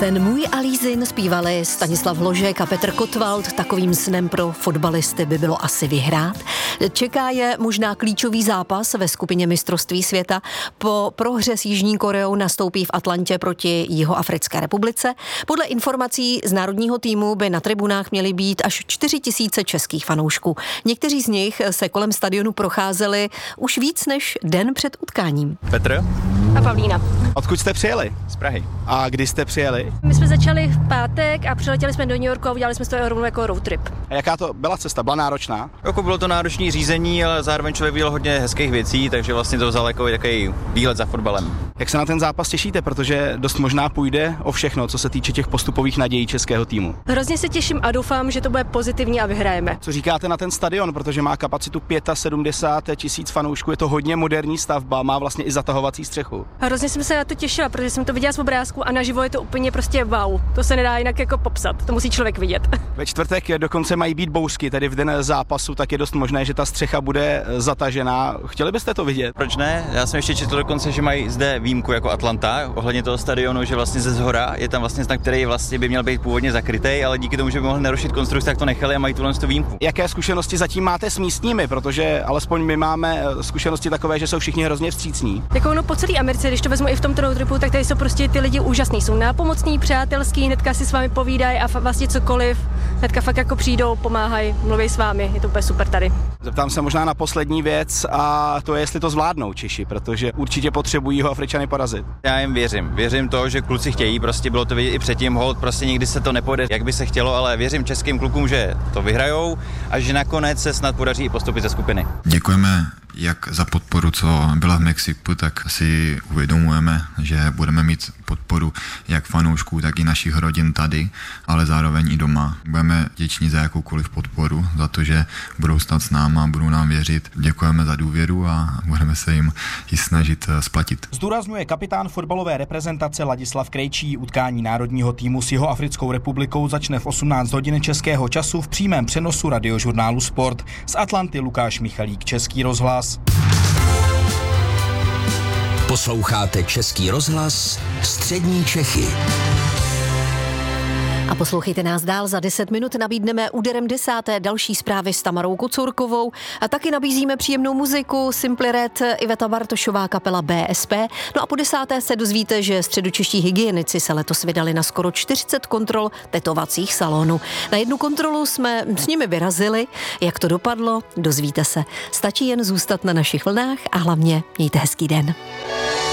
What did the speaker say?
Sen můj a Lízin zpívali Stanislav Hložek a Petr Kotwald. Takovým snem pro fotbalisty by bylo asi vyhrát. Čeká je možná klíčový zápas ve skupině mistrovství světa. Po prohře s Jižní Koreou nastoupí v Atlantě proti Jihoafrické republice. Podle informací z národního týmu by na tribunách měly být až 4 000 českých fanoušků. Někteří z nich se kolem stadionu procházeli už víc než den před utkáním. Petr a Pavlína. Odkud jste přijeli? Z Prahy. A kdy jste přijeli? My jsme začali v pátek a přiletěli jsme do New Yorku a udělali jsme to rovnou jako road trip. A jaká to byla cesta? Byla náročná? Jako bylo to náročné řízení, ale zároveň člověk viděl hodně hezkých věcí, takže vlastně to vzal jako takový výlet za fotbalem. Jak se na ten zápas těšíte? Protože dost možná půjde o všechno, co se týče těch postupových nadějí českého týmu. Hrozně se těším a doufám, že to bude pozitivní a vyhrajeme. Co říkáte na ten stadion, protože má kapacitu 75 000 fanoušků, je to hodně moderní stavba, má vlastně i zatahovací střechu. Hrozně jsem se na to těšila, protože jsem to viděla z obrázku a naživo je to úplně prostě wow. To se nedá jinak jako popsat, to musí člověk vidět. Ve čtvrtek dokonce mají být bouřky, tedy v den zápasu, tak je dost možné, že ta střecha bude zatažená. Chtěli byste to vidět? Proč ne? Já jsem ještě četl dokonce, že mají zde výjimku jako Atlanta ohledně toho stadionu, že vlastně ze zhora je tam vlastně znak, který vlastně by měl být původně zakrytý, ale díky tomu, že by mohli narušit konstrukci, tak to nechali a mají tu výjimku. Jaké zkušenosti zatím máte s místními, protože alespoň my máme zkušenosti takové, že jsou všichni hrozně vstřícní. Jako po celé Americe, když to vezmu i v tomto road tripu, tak tady jsou prostě ty lidi úžasní, jsou nápomocní, přátelský, hnedka si s vámi povídají a vlastně cokoliv, hnedka fakt jako přijdou, pomáhají, mluví s vámi, je to úplně super tady. Zeptám se možná na poslední věc a to je, jestli to zvládnou Češi, protože určitě potřebují ho Afričany porazit. Já jim věřím to, že kluci chtějí, prostě bylo to vidět i předtím, hold, prostě nikdy se to nepojde, jak by se chtělo, ale věřím českým klukům, že to vyhrajou a že nakonec se snad podaří i postupit ze skupiny. Děkujeme jak za podporu, co byla v Mexiku, tak si uvědomujeme, že budeme mít podporu jak fanoušků, tak i našich rodin tady, ale zároveň i doma. Budeme vděční za jakoukoliv podporu, za to, že budou stát s náma, budou nám věřit. Děkujeme za důvěru a budeme se jim i snažit splatit. Zdůrazňuje kapitán fotbalové reprezentace Ladislav Krejčí. Utkání národního týmu s Jihoafrickou republikou začne v 18 hodin českého času v přímém přenosu radiožurnálu Sport. Z Atlanty Lukáš Michalík, Český rozhlas. Posloucháte Český rozhlas Střední Čechy. A poslouchejte nás dál, za 10 minut nabídneme úderem 10. další zprávy s Tamarou Kocurkovou a taky nabízíme příjemnou muziku Simply Red, Iveta Bartošová, kapela BSP. No a po 10. se dozvíte, že středočeští hygienici se letos vydali na skoro 40 kontrol tetovacích salonů. Na jednu kontrolu jsme s nimi vyrazili. Jak to dopadlo, dozvíte se. Stačí jen zůstat na našich vlnách a hlavně mějte hezký den.